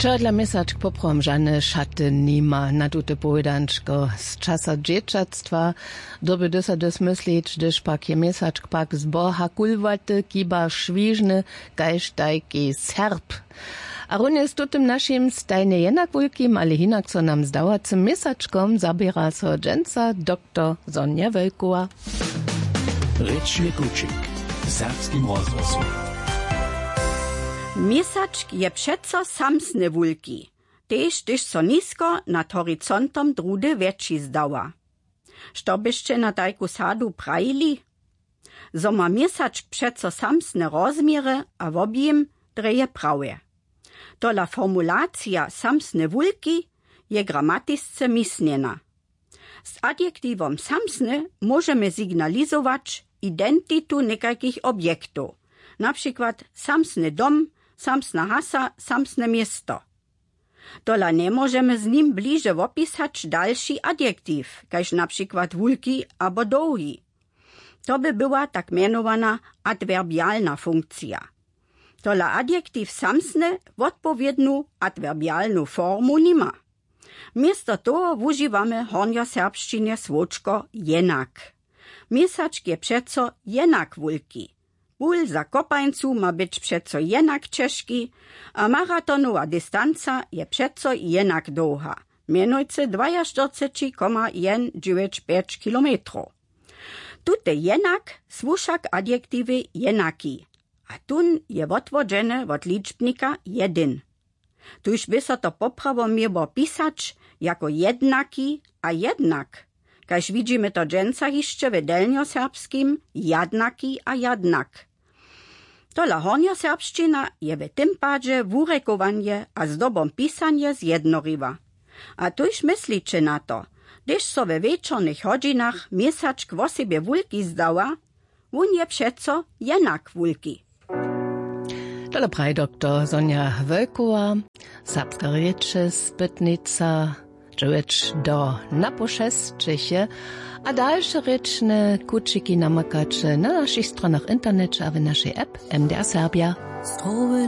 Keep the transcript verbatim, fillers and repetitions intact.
Čo dla mesačk poprom žane šaty nima na tute pojdančko z časa džečatstva. Doby dosa dosmyslić, gdyż pak je mesačk pak z Boha kulvaty, kiba švižny, kajž tajki serb. A runie z tutem našim stajne jednak wulkim, ale hinak co nam zdałacym mesačkom zabiera so dżęca doktor Sonja Wölkowa. Rečny kučik w serbskim rozgłosu. Mesačk je přeco samsne wulki, tež tyž so nisko nad horizontom drudy větší zdała. Što byście na tajku sadu prajili? Zo ma mesačk přeco samsne rozmiery a w objem dreje prawie. Tola formulacja samsne wulki je gramatisce misnjena. Z adjektivom samsne możemy signalizować identitu nekakich objektów, na przykład samsny dom, samsna hasa, samsne miesto. Tola nie możemy z nim bliže opisać dalszy adjektiv, kaž na przykład wulki albo dołhi. To by była tak mianowana adwerbialna funkcja. Tola adjektiv samsne odpowiednu adwerbialnu formu nima. Miesto toho używamy hornjoserbszczynie słoczko jednak. Mesačk je přeco jednak wulki. Wul za kopańcu ma być přeco jednak češki, a maratonowa dystanca je přeco jednak długa, mianujce czterdzieści dwa przecinek sto dziewięćdziesiąt pięć kilometrów. Tute jednak słuszak adjektywy jenaki, a tun je odwodzene od liczbnika jeden. Tuż by so to poprawo miło pisać jako jednaki a jednak, kaž widzimy to dżęca jeszcze w delnjoserbskim jadnaki a jadnak. Tola hornjoserbszczyna je w tym padzie wurekowanie a zdobom pisanie zjednoriwa. A tuż myślicie na to, gdyż so we wieczornych hodzinach mesačk o sobie wulki zdała, wun je přeco jednak wulki. Tola praj doktor Sonja Wölkowa, serbska rieče, spytnica, dżewecz do napošestčeche, a dalsze rečne kučiki namakače na našich stronach internecie a w naszej app M D R Serbia.